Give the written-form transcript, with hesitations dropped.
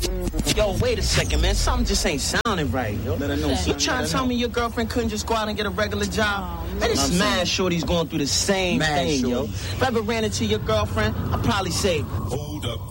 Yo, wait a second, man. Something just ain't sounding right, yo. Let her know. You trying to tell me your girlfriend couldn't just go out and get a regular job? Man, it's mad shorty's going through the same thing, yo. If I ever ran into your girlfriend, I'd probably say, hold up.